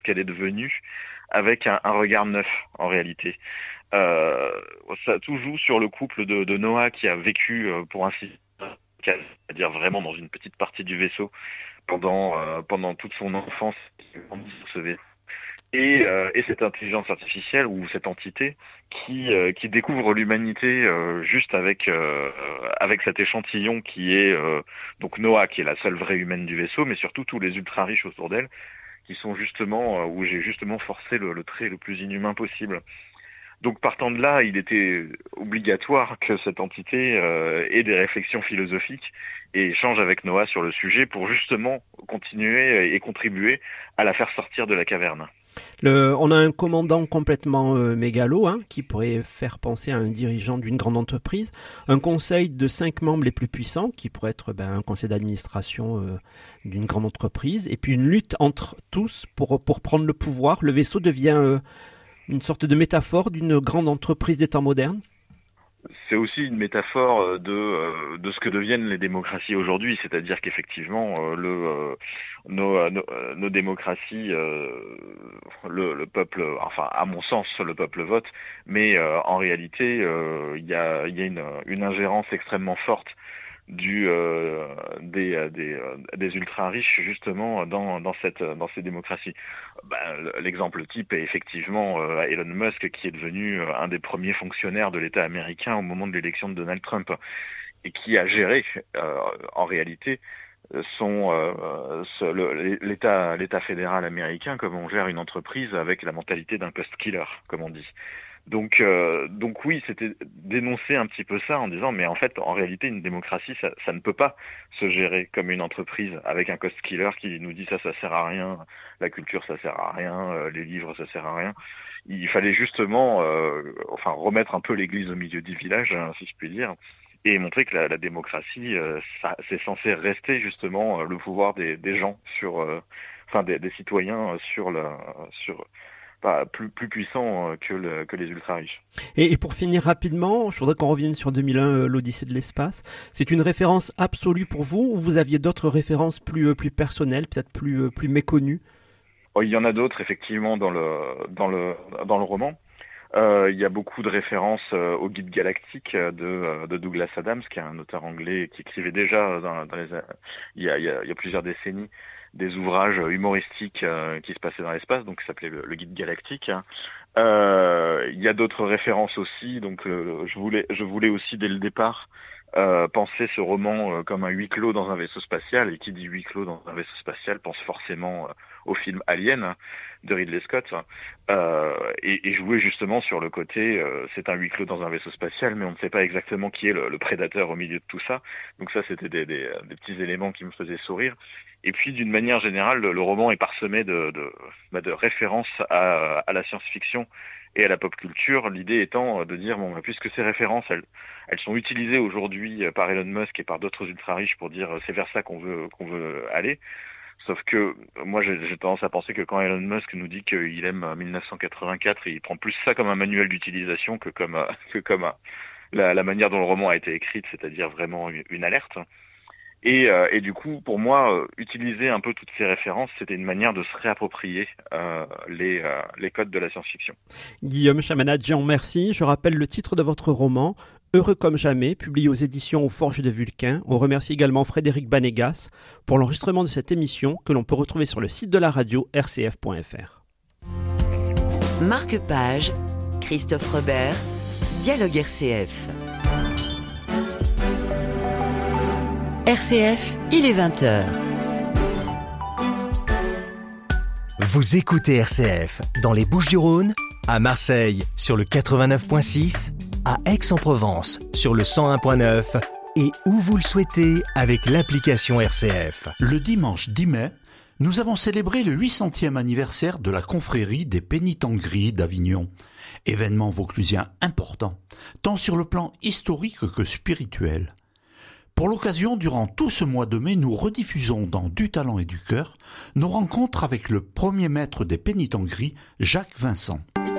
qu'elle est devenue avec un regard neuf en réalité. Tout joue sur le couple de Noah qui a vécu pour ainsi dire, c'est-à-dire vraiment dans une petite partie du vaisseau pendant toute son enfance et cette intelligence artificielle ou cette entité qui découvre l'humanité juste avec cet échantillon qui est donc Noah qui est la seule vraie humaine du vaisseau, mais surtout tous les ultra riches autour d'elle qui sont justement où j'ai justement forcé le trait le plus inhumain possible. Donc partant de là, il était obligatoire que cette entité ait des réflexions philosophiques et échange avec Noah sur le sujet pour justement continuer et contribuer à la faire sortir de la caverne. On a un commandant complètement mégalo, qui pourrait faire penser à un dirigeant d'une grande entreprise, un conseil de 5 membres les plus puissants, qui pourrait être un conseil d'administration d'une grande entreprise, et puis une lutte entre tous pour prendre le pouvoir. Le vaisseau devient une sorte de métaphore d'une grande entreprise des temps modernes. C'est aussi une métaphore de ce que deviennent les démocraties aujourd'hui, c'est-à-dire qu'effectivement nos démocraties, le peuple, enfin à mon sens le peuple vote, mais en réalité il y a une ingérence extrêmement forte des ultra riches justement dans ces démocraties. L'exemple type est effectivement Elon Musk qui est devenu un des premiers fonctionnaires de l'État américain au moment de l'élection de Donald Trump et qui a géré en réalité l'État fédéral américain comme on gère une entreprise avec la mentalité d'un cost killer comme on dit. Donc oui, c'était dénoncer un petit peu ça en disant mais en fait en réalité une démocratie ça ne peut pas se gérer comme une entreprise avec un cost killer qui nous dit ça sert à rien, la culture ça sert à rien, les livres ça sert à rien. Il fallait justement remettre un peu l'église au milieu du village si je puis dire et montrer que la démocratie c'est censé rester justement le pouvoir des gens sur des citoyens sur pas plus puissant que les ultra riches. Et pour finir rapidement, je voudrais qu'on revienne sur 2001, l'Odyssée de l'espace. C'est une référence absolue pour vous ou vous aviez d'autres références plus personnelles, peut-être plus méconnues? Il y en a d'autres effectivement dans le roman. Il y a beaucoup de références au Guide galactique de Douglas Adams, qui est un auteur anglais qui écrivait déjà il y a plusieurs décennies des ouvrages humoristiques qui se passaient dans l'espace, donc qui s'appelait le Guide galactique. Il y a d'autres références aussi, donc je voulais aussi dès le départ penser ce roman comme un huis clos dans un vaisseau spatial, et qui dit huis clos dans un vaisseau spatial pense forcément au film Alien de Ridley Scott, et jouer justement sur le côté c'est un huis clos dans un vaisseau spatial, mais on ne sait pas exactement qui est le prédateur au milieu de tout ça, donc ça c'était des petits éléments qui me faisaient sourire. Et puis d'une manière générale, le roman est parsemé de références à la science-fiction et à la pop culture, l'idée étant de dire puisque ces références elles sont utilisées aujourd'hui par Elon Musk et par d'autres ultra riches pour dire c'est vers ça qu'on veut aller. Sauf que moi j'ai tendance à penser que quand Elon Musk nous dit qu'il aime 1984, il prend plus ça comme un manuel d'utilisation que comme la manière dont le roman a été écrit, c'est-à-dire vraiment une alerte. Et du coup, pour moi, utiliser un peu toutes ces références, c'était une manière de se réapproprier les codes de la science-fiction. Guillaume Chamanadjian, merci. Je rappelle le titre de votre roman, Heureux comme jamais, publié aux éditions Aux Forges de Vulcain. On remercie également Frédéric Banégas pour l'enregistrement de cette émission que l'on peut retrouver sur le site de la radio rcf.fr. Marque-page, Christophe Robert, Dialogue RCF. RCF, il est 20h. Vous écoutez RCF dans les Bouches-du-Rhône, à Marseille sur le 89.6, à Aix-en-Provence sur le 101.9 et où vous le souhaitez avec l'application RCF. Le dimanche 10 mai, nous avons célébré le 800e anniversaire de la confrérie des Pénitents Gris d'Avignon. Événement vauclusien important, tant sur le plan historique que spirituel. Pour l'occasion, durant tout ce mois de mai, nous rediffusons dans Du Talent et du Cœur nos rencontres avec le premier maître des Pénitents Gris, Jacques Vincent.